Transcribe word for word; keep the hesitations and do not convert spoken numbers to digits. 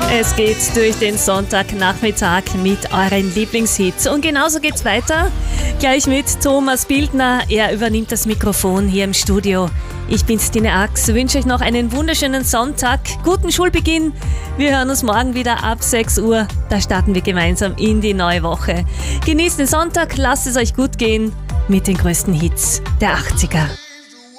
Es geht durch den Sonntagnachmittag mit euren Lieblingshits. Und genauso geht's weiter. Gleich mit Thomas Bildner. Er übernimmt das Mikrofon hier im Studio. Ich bin Stine Ax, wünsche euch noch einen wunderschönen Sonntag, guten Schulbeginn. Wir hören uns morgen wieder ab sechs Uhr. Da starten wir gemeinsam in die neue Woche. Genießt den Sonntag, lasst es euch gut gehen mit den größten Hits der achtziger.